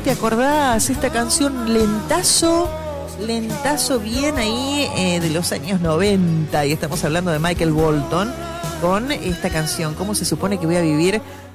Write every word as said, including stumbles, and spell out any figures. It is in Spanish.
te acordás, esta canción lentazo, lentazo bien ahí eh, de los años noventa, y estamos hablando de Michael Bolton con esta canción, ¿cómo se supone que voy a vivir